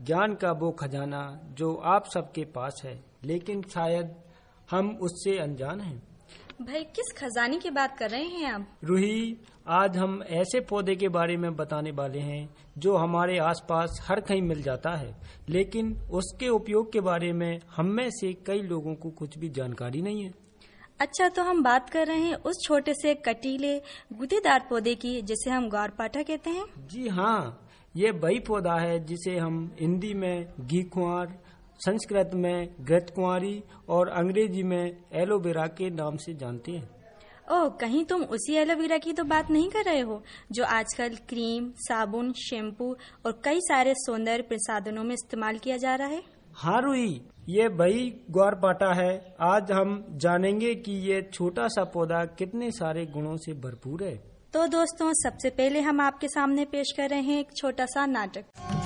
ज्ञान का वो खजाना जो आप सबके पास है, लेकिन शायद हम उससे अनजान हैं। भाई किस खजाने की बात कर रहे हैं आप? रूही, आज हम ऐसे पौधे के बारे में बताने वाले हैं जो हमारे आसपास हर कहीं मिल जाता है, लेकिन उसके उपयोग के बारे में हम में से कई लोगों को कुछ भी जानकारी नहीं है। अच्छा, तो हम बात कर रहे हैं उस छोटे से कटीले गूदेदार पौधे की जिसे हम ग्वारपाठा कहते हैं। जी हाँ, ये वही पौधा है जिसे हम हिंदी में घी कुंवर, संस्कृत में घृतकुंवारी और अंग्रेजी में एलोवेरा के नाम से जानते हैं। ओह, कहीं तुम उसी एलोवेरा की तो बात नहीं कर रहे हो जो आजकल क्रीम, साबुन, शैम्पू और कई सारे सौंदर्य प्रसाधनों में इस्तेमाल किया जा रहा है? हाँ रूही, ये वही ग्वारपाठा है। आज हम जानेंगे कि ये छोटा सा पौधा कितने सारे गुणों से भरपूर है। तो दोस्तों, सबसे पहले हम आपके सामने पेश कर रहे हैं एक छोटा सा नाटक।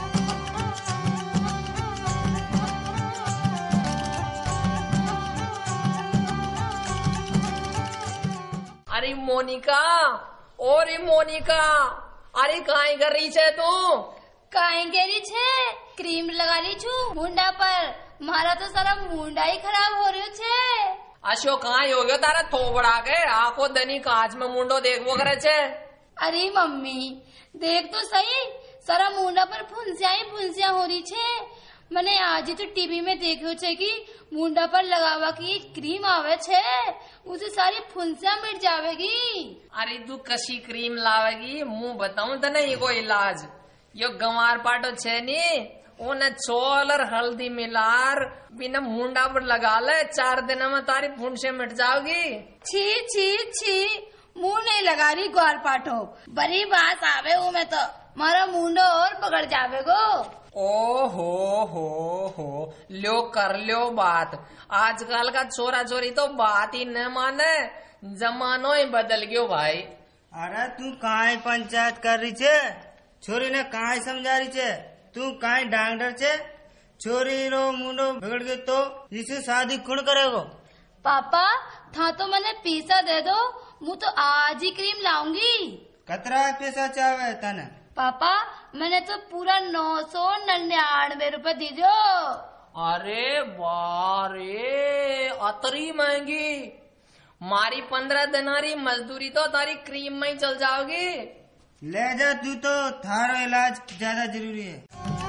अरे मोनिका, ओरे मोनिका, अरे काहे कर रही छे तू? काहे करी छे? क्रीम लगा रही छू मुंडा पर। मारा तो सारा मुंडा ही खराब हो रही छे। अशो कहाँ हो गयो तारा थोबड़ा के आंखों दनी कांच में मुंडो देखबो करे छे। अरे मम्मी देख तो सही, सारा मुंडा पर फुंसिया हो रही छे। मैंने आज ही तो टीवी में देखो छे कि मुंडा पर लगावा की क्रीम आवे छे, उसे सारी फुंसिया मिट जावेगी। अरे तू कशी क्रीम लावेगी, मुंह बताऊं तो नहीं कोई इलाज। यो ग्वारपाठो छे नी, उन्हें चौल और हल्दी मिलार बिना मुंडा पर लगा ले, 4 दिन में तारी फुंसे मिट जाओगी। छी छी छी, मुंह नहीं लगा रही ग्वारपाठो, बड़ी बात आवे में तो मारा मुंडो और पकड़ जावेगो। ओ हो लो कर लो बात। आजकल का छोरा छोरी तो बात ही न माने, जमानो ही बदल गयो भाई। अरे तू काहे पंचायत कर रही छे? छोरी ने काहे समझा रही छे? तू काहे डॉक्टर छे? छोरी रो मुंडो बिगड़ गयो तो इसे शादी कौन करेगो? पापा था तो मैंने पैसा दे दो, मुझ तो आज ही क्रीम लाऊंगी। कतरा पैसा चाहे तने? पापा मैंने तो पूरा 999 रुपए दी दो। अरे बारे, अतरी महंगी। मारी 15 दिनारी मजदूरी तो तारी क्रीम में ही चल जाओगी। ले जा तू, तो थारो इलाज ज्यादा जरूरी है।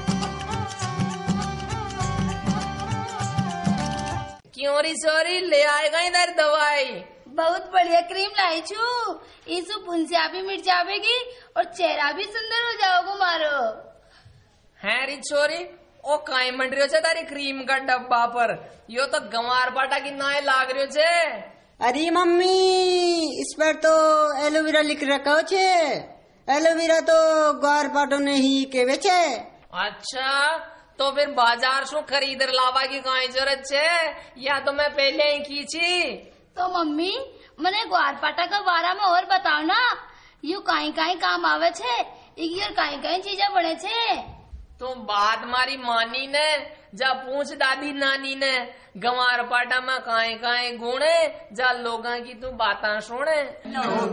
क्यों री सॉरी, ले आएगा इधर दवाई। बहुत बढ़िया क्रीम लाई छू, इसु फुंसिया भी मिट जावेगी और चेहरा भी सुंदर हो जाओगे मारो। है री छोरी, ओ काई मंड रही छे तारी क्रीम का डब्बा पर? यो तो ग्वारपाठा की नाय लाग रही छे। अरे मम्मी, इस पर तो एलोवेरा लिख रखा छे। एलोवेरा तो ग्वारपाठो ने ही केवे छे। अच्छा, तो फिर बाजार से खरीद लावा की काई जरूरत छे, या तो मैं पहले ही खींची। तो मम्मी मैंने ग्वारपाठा का बारे में और बताओ ना, यू काई काम आवे छे, इगियर काई चीजें बने छे। तो बात मारी मानी ने, जा पूछ दादी नानी ने, ग्वारपाठा में काई गुण है, जा लोगा की तू बाता सुने।